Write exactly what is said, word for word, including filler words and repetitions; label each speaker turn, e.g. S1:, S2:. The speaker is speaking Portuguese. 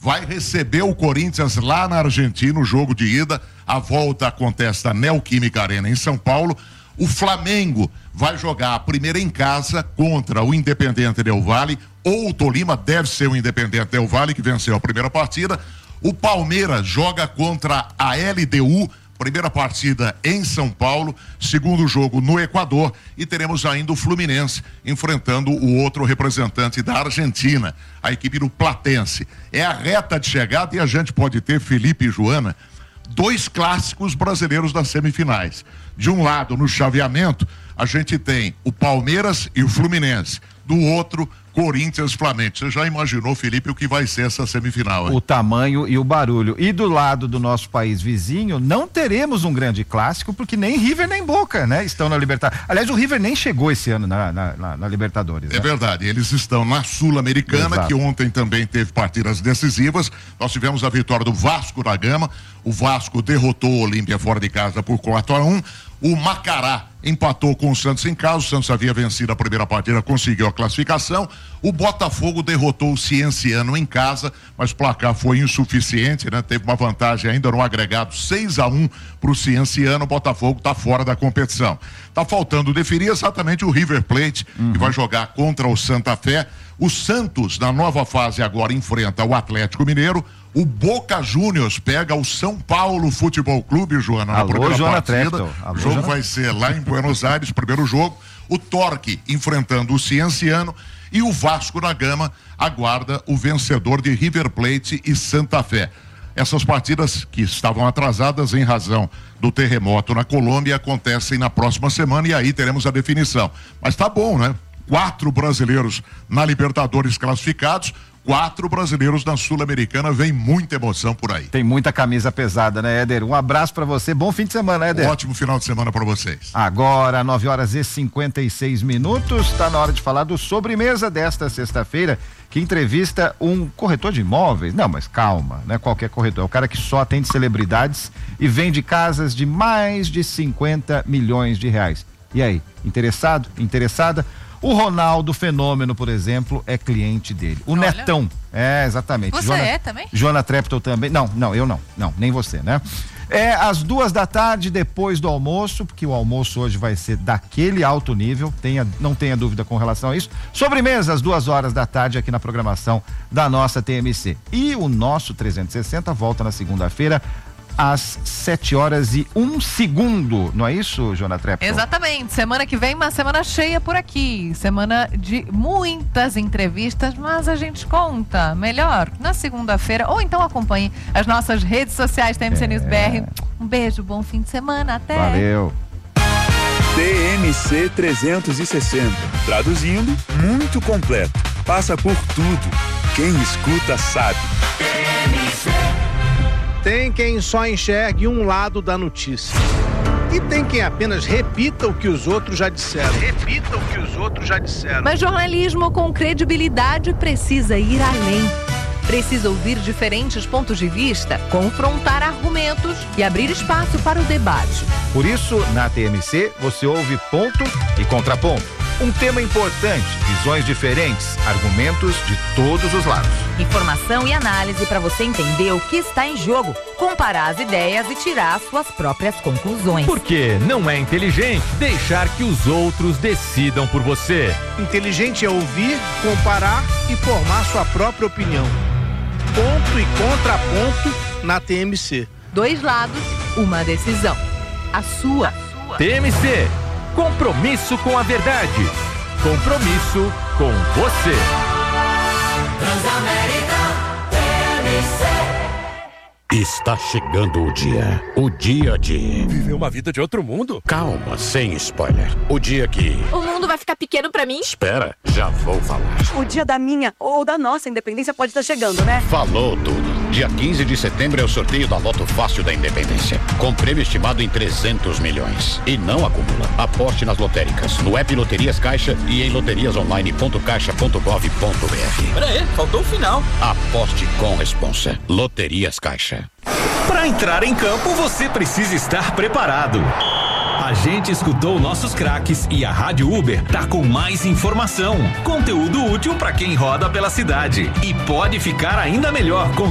S1: vai receber o Corinthians lá na Argentina, o jogo de ida. A volta acontece na Neoquímica Arena em São Paulo. O Flamengo vai jogar a primeira em casa contra o Independiente Del Valle, ou o Tolima, deve ser o Independiente Del Valle, que venceu a primeira partida. O Palmeiras joga contra a L D U, primeira partida em São Paulo, segundo jogo no Equador, e teremos ainda o Fluminense enfrentando o outro representante da Argentina, a equipe do Platense. É a reta de chegada e a gente pode ter, Felipe e Joana, dois clássicos brasileiros das semifinais. De um lado, no chaveamento, a gente tem o Palmeiras e o Fluminense. Do outro, Corinthians, Flamengo. Você já imaginou, Felipe, o que vai ser essa semifinal, hein?
S2: O tamanho e o barulho. E do lado do nosso país vizinho, não teremos um grande clássico, porque nem River nem Boca, né? Estão na Libertadores. Aliás, o River nem chegou esse ano na, na, na, na Libertadores.
S1: É,
S2: né?
S1: verdade, eles estão na Sul-Americana,
S2: Exato.
S1: Que ontem também teve partidas decisivas. Nós tivemos a vitória do Vasco da Gama. O Vasco derrotou o Olímpia fora de casa por quatro a um. O Macará empatou com o Santos em casa. O Santos havia vencido a primeira partida, conseguiu a classificação. O Botafogo derrotou o Cienciano em casa, mas o placar foi insuficiente, né? Teve uma vantagem ainda no agregado seis a um para o Cienciano. O Botafogo está fora da competição. Está faltando definir exatamente o River Plate, uhum. que vai jogar contra o Santa Fé. O Santos, na nova fase agora, enfrenta o Atlético Mineiro. O Boca Juniors pega o São Paulo Futebol Clube, Joana, na
S2: Alô,
S1: primeira
S2: Joana
S1: partida.
S2: Alô,
S1: o jogo
S2: Joana...
S1: vai ser lá em Buenos Aires, primeiro jogo. O Torque enfrentando o Cienciano. E o Vasco da Gama aguarda o vencedor de River Plate e Santa Fé. Essas partidas que estavam atrasadas em razão do terremoto na Colômbia acontecem na próxima semana e aí teremos a definição. Mas tá bom, né? Quatro brasileiros na Libertadores classificados, quatro brasileiros na Sul-Americana, vem muita emoção por aí.
S2: Tem muita camisa pesada, né, Éder? Um abraço pra você, bom fim de semana, Éder.
S1: Ótimo final de semana pra vocês.
S2: Agora, nove horas e cinquenta e seis minutos, tá na hora de falar do Sobremesa desta sexta-feira, que entrevista um corretor de imóveis. Não, mas calma, não é qualquer corretor, é o cara que só atende celebridades e vende casas de mais de cinquenta milhões de reais. E aí, interessado? Interessada? O Ronaldo Fenômeno, por exemplo, é cliente dele. O Olha. Netão, é, exatamente.
S3: Você
S2: Joana,
S3: é também?
S2: Joana Treptow também. Não, não, eu não. Não, nem você, né? É às duas da tarde, depois do almoço, porque o almoço hoje vai ser daquele alto nível, tenha, não tenha dúvida com relação a isso. Sobremesa às duas horas da tarde aqui na programação da nossa T M C. E o nosso trezentos e sessenta volta na segunda-feira às sete horas e um segundo, não é isso, Joana Treptow?
S3: Exatamente, semana que vem uma semana cheia por aqui, semana de muitas entrevistas, mas a gente conta melhor na segunda-feira, ou então acompanhe as nossas redes sociais T M C é. News B R. Um beijo, bom fim de semana, até.
S2: Valeu.
S4: T M C trezentos e sessenta, traduzindo, muito completo, passa por tudo, quem escuta sabe. T M C.
S5: Tem quem só enxergue um lado da notícia. E tem quem apenas repita o que os outros já disseram. Repita o que os outros já disseram.
S3: Mas jornalismo com credibilidade precisa ir além. Precisa ouvir diferentes pontos de vista, confrontar argumentos e abrir espaço para o debate.
S2: Por isso, na T M C, você ouve ponto e contraponto. Um tema importante, visões diferentes, argumentos de todos os lados.
S6: Informação e análise para você entender o que está em jogo, comparar as ideias e tirar suas próprias conclusões.
S7: Porque não é inteligente deixar que os outros decidam por você.
S5: Inteligente é ouvir, comparar e formar sua própria opinião. Ponto e contraponto na T M C.
S3: Dois lados, uma decisão. A sua. A sua.
S7: T M C. Compromisso com a verdade. Compromisso com você.
S8: Transamérica T M C.
S9: Está chegando o dia. O dia de...
S10: viver uma vida de outro mundo?
S9: Calma, sem spoiler. O dia que...
S11: o mundo vai ficar pequeno pra mim?
S9: Espera, já vou falar.
S11: O dia da minha ou da nossa independência pode estar chegando, né?
S9: Falou tudo. Dia quinze de setembro é o sorteio da Loto Fácil da Independência. Com prêmio estimado em trezentos milhões. E não acumula. Aposte nas lotéricas, no app Loterias Caixa e em loterias online ponto caixa ponto gov ponto br.
S10: Pera aí, faltou o final.
S9: Aposte com responsa. Loterias Caixa.
S7: Para entrar em campo, você precisa estar preparado. A gente escutou nossos craques e a Rádio Uber tá com mais informação, conteúdo útil para quem roda pela cidade e pode ficar ainda melhor com